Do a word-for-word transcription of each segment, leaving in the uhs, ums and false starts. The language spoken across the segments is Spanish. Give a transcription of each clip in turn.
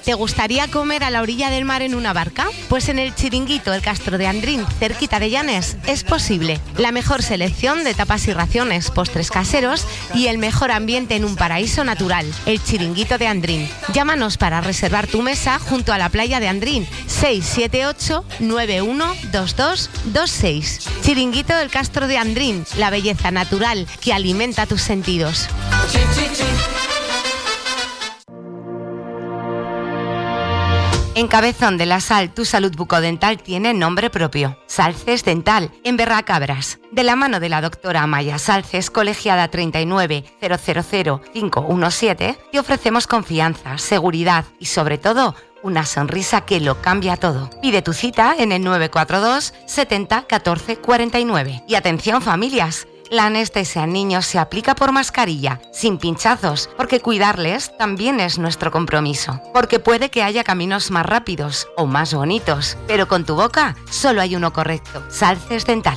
¿Te gustaría comer a la orilla del mar en una barca? Pues en el Chiringuito El Castro de Andrín, cerquita de Llanes, es posible. La mejor selección de tapas y raciones, postres caseros y el mejor ambiente en un paraíso natural. El Chiringuito de Andrín. Llámanos para reservar tu mesa junto a la playa de Andrín. seis siete ocho nueve uno dos dos dos seis. Chiringuito El Castro de Andrín. La belleza natural que alimenta tus sentidos. En Cabezón de la Sal, tu salud bucodental tiene nombre propio. Salces Dental, en Berracabras. De la mano de la doctora Amaya Salces, colegiada treinta y nueve cero cero cero cinco uno siete, te ofrecemos confianza, seguridad y sobre todo una sonrisa que lo cambia todo. Pide tu cita en el nueve cuatro dos setenta catorce cuarenta y nueve. Y atención familias, la anestesia en niños se aplica por mascarilla, sin pinchazos, porque cuidarles también es nuestro compromiso. Porque puede que haya caminos más rápidos o más bonitos, pero con tu boca solo hay uno correcto. Salces Dental.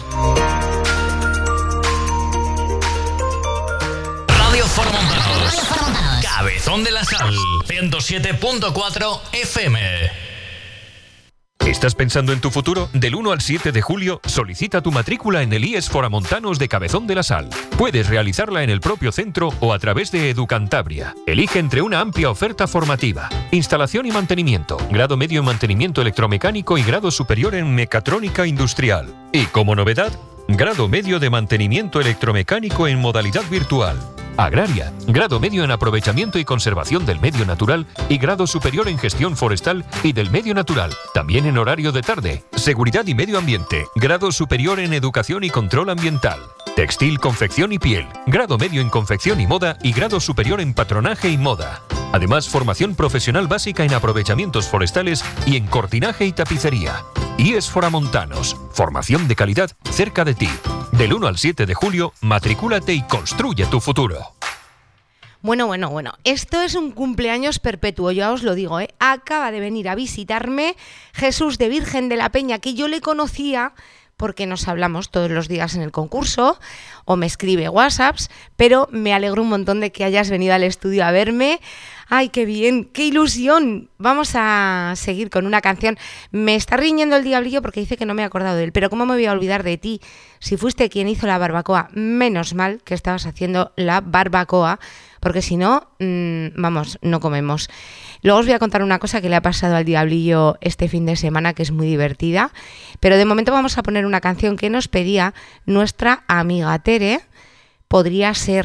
Radio Formontanos. Cabezón de la Sal. ciento siete punto cuatro F M. ¿Estás pensando en tu futuro? Del uno al siete de julio, solicita tu matrícula en el I E S Foramontanos de Cabezón de la Sal. Puedes realizarla en el propio centro o a través de Educantabria. Elige entre una amplia oferta formativa. Instalación y mantenimiento, grado medio en mantenimiento electromecánico y grado superior en mecatrónica industrial. Y como novedad, grado medio de mantenimiento electromecánico en modalidad virtual. Agraria, grado medio en aprovechamiento y conservación del medio natural y grado superior en gestión forestal y del medio natural, también en horario de tarde. Seguridad y medio ambiente, grado superior en educación y control ambiental. Textil, confección y piel, grado medio en confección y moda y grado superior en patronaje y moda. Además, formación profesional básica en aprovechamientos forestales y en cortinaje y tapicería. I E S Foramontanos, formación de calidad cerca de ti. Del uno al siete de julio, matricúlate y construye tu futuro. Bueno, bueno, bueno, esto es un cumpleaños perpetuo, ya os lo digo, ¿eh? Acaba de venir a visitarme Jesús de Virgen de la Peña, que yo le conocía porque nos hablamos todos los días en el concurso o me escribe WhatsApps, pero me alegro un montón de que hayas venido al estudio a verme. ¡Ay, qué bien! ¡Qué ilusión! Vamos a seguir con una canción. Me está riñendo el diablillo porque dice que no me he acordado de él, pero ¿cómo me voy a olvidar de ti? Si fuiste quien hizo la barbacoa, menos mal que estabas haciendo la barbacoa, porque si no, mmm, vamos, no comemos. Luego os voy a contar una cosa que le ha pasado al diablillo este fin de semana, que es muy divertida, pero de momento vamos a poner una canción que nos pedía nuestra amiga Tere. Podría ser...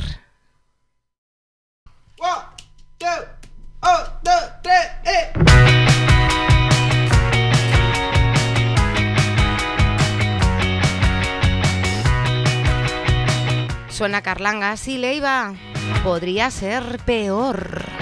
One, two, oh, dos, tres, eh. Suena Carlanga, sí, Leiva. Podría ser peor.